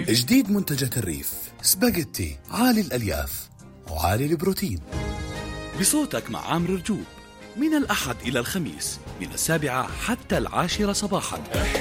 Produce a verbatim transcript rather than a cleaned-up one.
جديد منتجات الريف سباجيتي عالي الألياف وعالي البروتين. بصوتك مع عامر رجوب من الأحد إلى الخميس من السابعة حتى العاشرة صباحا.